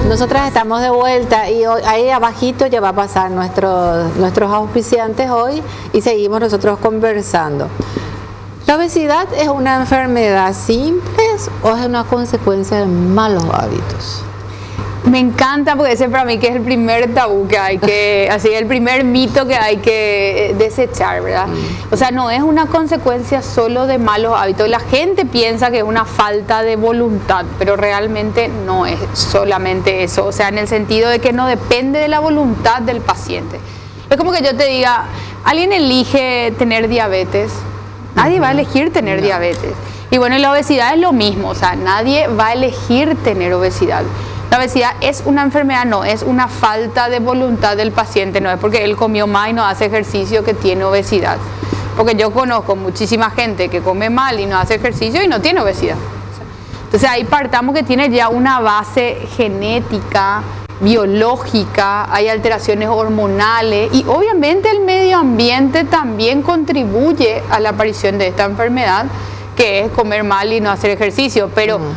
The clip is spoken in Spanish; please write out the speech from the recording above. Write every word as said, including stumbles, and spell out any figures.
Nosotras estamos de vuelta y hoy, ahí abajito ya va a pasar nuestros, nuestros auspiciantes hoy y seguimos nosotros conversando. ¿La obesidad es una enfermedad simple o es una consecuencia de malos hábitos? Me encanta porque ese para mí que es el primer tabú que hay que, así el primer mito que hay que desechar, ¿verdad? Mm. O sea, no es una consecuencia solo de malos hábitos. La gente piensa que es una falta de voluntad, pero realmente no es solamente eso. O sea, en el sentido de que no depende de la voluntad del paciente. Es como que yo te diga, alguien elige tener diabetes, nadie va a elegir tener no. diabetes. Y bueno, la obesidad es lo mismo, o sea, nadie va a elegir tener obesidad. La obesidad es una enfermedad, no, es una falta de voluntad del paciente, no es porque él comió mal y no hace ejercicio que tiene obesidad. Porque yo conozco muchísima gente que come mal y no hace ejercicio y no tiene obesidad. Entonces ahí partamos que tiene ya una base genética, biológica, hay alteraciones hormonales y obviamente el medio ambiente también contribuye a la aparición de esta enfermedad, que es comer mal y no hacer ejercicio, pero